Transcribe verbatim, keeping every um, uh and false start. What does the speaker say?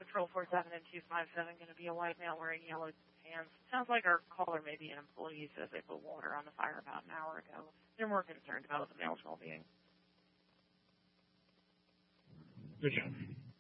Patrol four seven and two five seven, going to be a white male wearing yellow pants. Sounds like our caller may be an employee, says they put water on the fire about an hour ago. They're more concerned about the male's well-being. Good job.